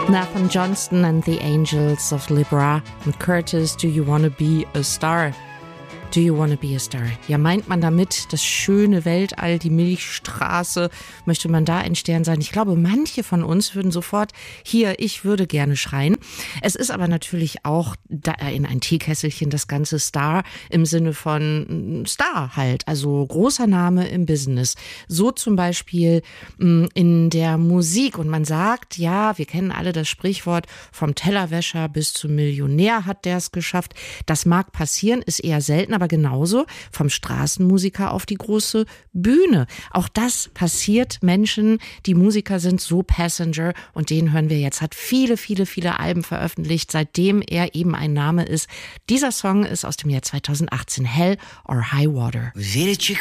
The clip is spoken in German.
Nathan Johnston and the Angels of Libra und Curtis, Do You Wanna Be a Star? Do you wanna be a star? Ja, meint man damit das schöne Weltall, die Milchstraße? Möchte man da ein Stern sein? Ich glaube, manche von uns würden sofort hier, ich würde gerne schreien. Es ist aber natürlich auch da in ein Teekesselchen das ganze Star im Sinne von Star halt, also großer Name im Business. So zum Beispiel in der Musik. Und man sagt, ja, wir kennen alle das Sprichwort, vom Tellerwäscher bis zum Millionär hat der es geschafft. Das mag passieren, ist eher selten, aber genauso vom Straßenmusiker auf die große Bühne. Auch das passiert Menschen, die Musiker sind, so Passenger, und den hören wir jetzt. Hat viele, viele, viele Alben veröffentlicht, seitdem er eben ein Name ist. Dieser Song ist aus dem Jahr 2018, Hell or High Water. Вірячи